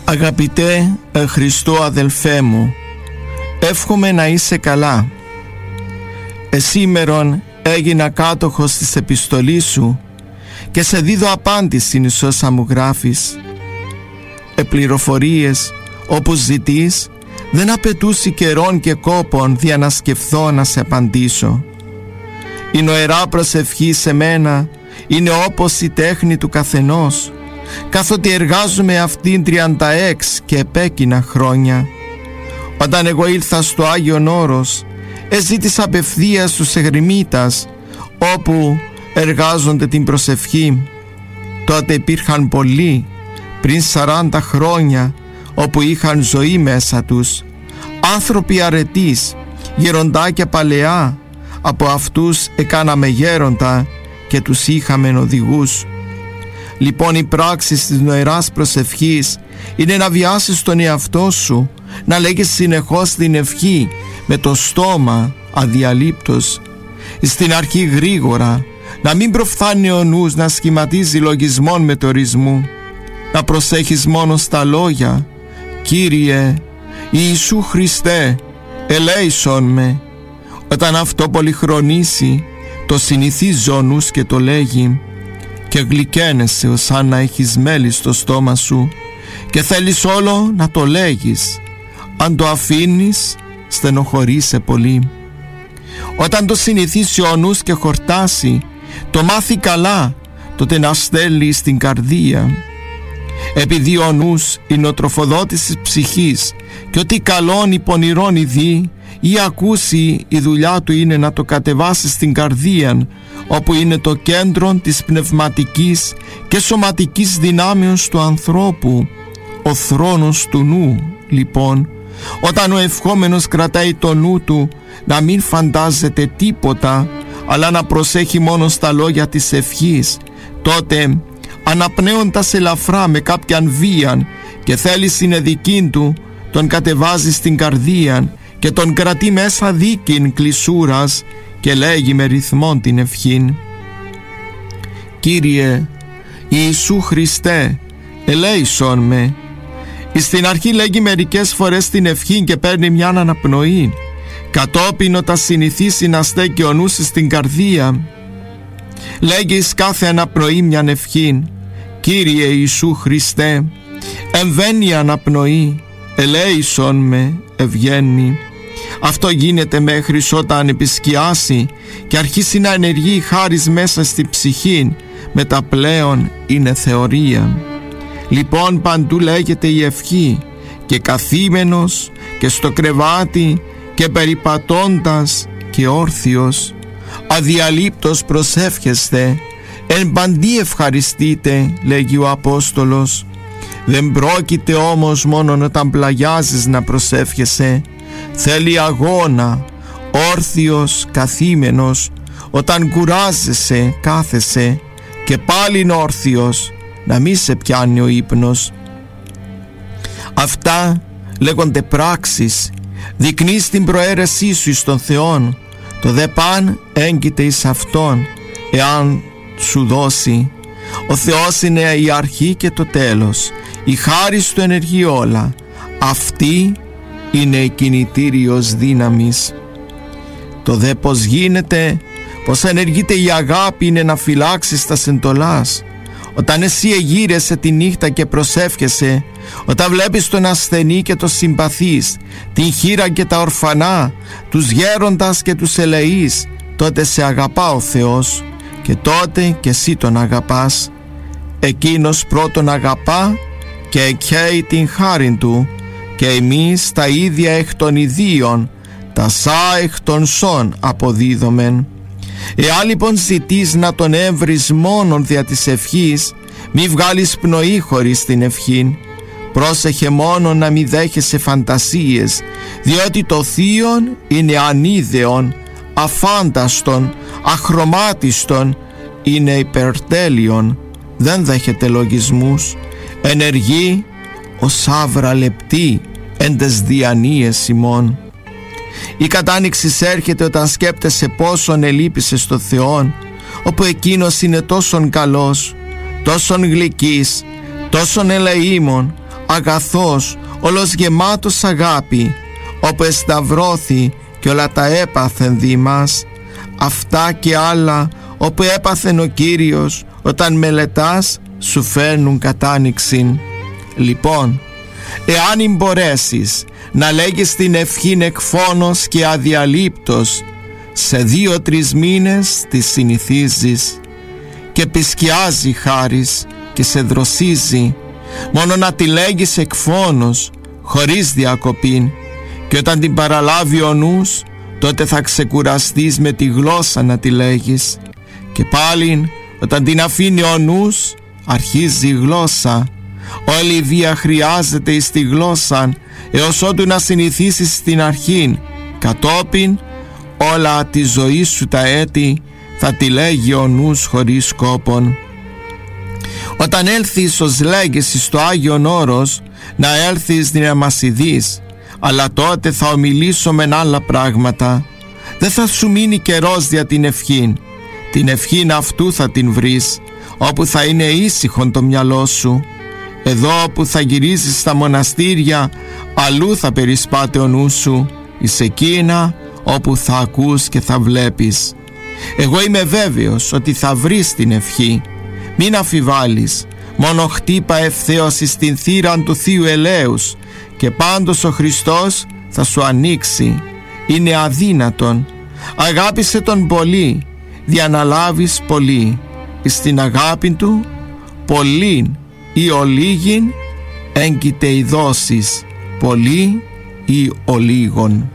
Αγαπητέ Χριστό αδελφέ μου, εύχομαι να είσαι καλά. Εσήμερον έγινα κάτοχος της επιστολής σου και σε δίδω απάντηση εις όσα μου γράφεις. Πληροφορίες όπως ζητείς δεν απαιτούσι καιρών και κόπων δια να σκεφθώ να σε απαντήσω. Η νοερά προσευχή σε μένα είναι όπως η τέχνη του καθενός, καθότι εργάζομαι αυτήν 36 και επέκεινα χρόνια. Όταν εγώ ήλθα στο Άγιον Όρος, εζήτησα απευθείας στους ερημίτας, όπου εργάζονται την προσευχή. Τότε υπήρχαν πολλοί, πριν 40 χρόνια, όπου είχαν ζωή μέσα τους, άνθρωποι αρετής, γεροντάκια παλαιά. Από αυτούς εκάναμε γέροντα και τους είχαμε οδηγούς. Λοιπόν, η πράξη της νοεράς προσευχής είναι να βιάσεις τον εαυτό σου, να λέγεις συνεχώς την ευχή με το στόμα αδιαλείπτως. Στην αρχή γρήγορα, να μην προφθάνει ο νους να σχηματίζει λογισμών μετορισμού, να προσέχεις μόνο στα λόγια. Κύριε Ιησού Χριστέ, ελέησον με. Όταν αυτό πολυχρονίσει, το συνηθίζει ο νους και το λέγει, και γλυκαίνεσαι ως αν να έχεις μέλι στο στόμα σου και θέλεις όλο να το λέγεις. Αν το αφήνεις, στενοχωρείσαι πολύ. Όταν το συνηθίσει ο νους και χορτάσει, το μάθει καλά, τότε να στέλνει στην καρδία. Επειδή ο νους είναι ο τροφοδότης της ψυχής και ότι καλόν ή πονηρόν ειδεί ή ακούσει, η δουλειά του είναι να το κατεβάσει στην καρδία, όπου είναι το κέντρο της πνευματικής και σωματικής δυνάμεως του ανθρώπου, ο θρόνος του νου. Λοιπόν, όταν ο ευχόμενος κρατάει το νου του να μην φαντάζεται τίποτα, αλλά να προσέχει μόνο στα λόγια της ευχής, τότε αναπνέοντας ελαφρά με κάποιαν βία και θέληση είναι δική του, τον κατεβάζει στην καρδία και τον κρατεί μέσα δίκην κλεισούρας και λέγει με ρυθμόν την ευχήν. Κύριε Ιησού Χριστέ, ελέησον με. Στην αρχή λέγει μερικές φορές την ευχή και παίρνει μια αναπνοή. Κατόπιν όταν συνηθίσει να στέκει ο νους στην καρδία, λέγει εις κάθε αναπνοή μιαν ευχήν. Κύριε Ιησού Χριστέ, εμβαίνει η αναπνοή, ελέησον με, ευγαίνει. Αυτό γίνεται μέχρι όταν επισκιάσει και αρχίσει να ενεργεί η χάρις μέσα στη ψυχή, μετά πλέον είναι θεωρία. Λοιπόν, παντού λέγεται η ευχή, και καθήμενος και στο κρεβάτι και περιπατώντας και όρθιος, αδιαλείπτως προσεύχεστε, εν παντί ευχαριστείτε, λέγει ο Απόστολος. Δεν πρόκειται όμως μόνον όταν πλαγιάζεις να προσεύχεσαι, θέλει αγώνα, όρθιος, καθήμενος, όταν κουράζεσαι, κάθεσαι και πάλιν όρθιος, να μη σε πιάνει ο ύπνος. Αυτά λέγονται πράξεις, δεικνύεις την προαίρεσή σου εις τον Θεόν, το δε παν έγκυται εις Αυτόν, εάν σου δώσει. Ο Θεός είναι η αρχή και το τέλος, η χάρις του ενεργεί όλα. Αυτή είναι η κινητήριος δύναμης. Το δε πως γίνεται, πως ενεργείται η αγάπη, είναι να φυλάξεις τα σεντολάς. Όταν εσύ εγείρεσαι τη νύχτα και προσεύχεσαι, όταν βλέπεις τον ασθενή και το συμπαθείς, την χήρα και τα ορφανά, τους γέροντας και τους ελεείς, τότε σε αγαπά ο Θεός και τότε και εσύ τον αγαπάς. Εκείνος πρώτον αγαπά και εκχέει την χάριν του, και εμείς τα ίδια εκ των ιδίων, τα σα εκ των σών αποδίδομεν. Εάν λοιπόν ζητείς να τον έβρεις μόνον δια της ευχής, μη βγάλεις πνοή χωρίς την ευχήν. Πρόσεχε μόνο να μη δέχεσαι φαντασίες, διότι το θείον είναι ανίδεον, αφάνταστον, αχρωμάτιστον, είναι υπερτέλειον, δεν δέχεται λογισμούς, ενεργεί ως άβρα λεπτή εν τες διανοίες ημών. Η κατάνοιξη έρχεται όταν σκέπτεσαι πόσον ελείπησες στο Θεόν, όπου Εκείνος είναι τόσον καλός, τόσον γλυκής, τόσον ελεήμων, αγαθός, όλος γεμάτος αγάπη, όπου εσταυρώθη και όλα τα έπαθεν δι' μας, αυτά και άλλα όπου έπαθεν ο Κύριος, όταν μελετάς σου φέρνουν κατάνοιξην. Λοιπόν, εάν μπορέσεις να λέγεις την ευχήν εκφώνος και αδιαλείπτος, σε 2-3 μήνες τη συνηθίζεις και επισκιάζει χάρις και σε δροσίζει. Μόνο να τη λέγεις εκφώνος χωρίς διακοπήν, και όταν την παραλάβει ο νους, τότε θα ξεκουραστείς με τη γλώσσα να τη λέγεις, και πάλιν όταν την αφήνει ο νους αρχίζει η γλώσσα. Όλη η βία χρειάζεται εις τη γλώσσα, έως ότου να συνηθίσεις στην αρχήν. Κατόπιν όλα τη ζωή σου τα έτη θα τη λέγει ο νους χωρίς σκόπον. Όταν έλθεις ως λέγεσαι στο Άγιον Όρος, να έλθεις να μας ειδείς, αλλά τότε θα ομιλήσω μεν άλλα πράγματα. Δεν θα σου μείνει καιρός δια την ευχήν. Την ευχήν αυτού θα την βρεις, όπου θα είναι ήσυχον το μυαλό σου. Εδώ που θα γυρίζεις στα μοναστήρια, αλλού θα περισπάται ο νου σου, εις εκείνα όπου θα ακούς και θα βλέπεις. Εγώ είμαι βέβαιος ότι θα βρεις την ευχή. Μην αφιβάλλεις, μόνο χτύπα ευθέως εις την θύραν του Θείου Ελέους, και πάντως ο Χριστός θα σου ανοίξει. Είναι αδύνατον. Αγάπησε τον πολύ, διαναλάβεις πολύ. Εις την αγάπη του πολλήν ή ολίγην έγκυται η δόσεις, πολύ ή ολίγων.